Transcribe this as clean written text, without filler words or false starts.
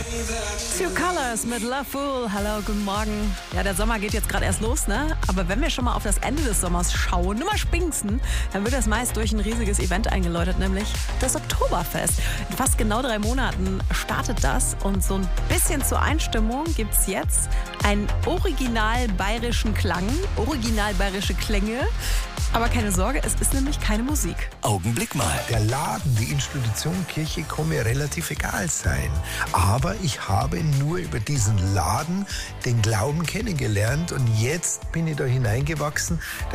Two Colors mit Love Fool. Hallo, guten Morgen. Ja, der Sommer geht jetzt gerade erst los, ne? Aber wenn wir schon mal auf das Ende des Sommers schauen, nur mal Pfingsten, dann wird das meist durch ein riesiges Event eingeläutet, nämlich das Oktoberfest. In fast genau 3 Monaten startet das und so ein bisschen zur Einstimmung gibt's jetzt einen original bayerischen Klang, original bayerische Klänge. Aber keine Sorge, es ist nämlich keine Musik. Augenblick mal. Der Laden, die Institution Kirche kann mir relativ egal sein. Aber ich habe nur über diesen Laden den Glauben kennengelernt und jetzt bin ich da hineingewachsen.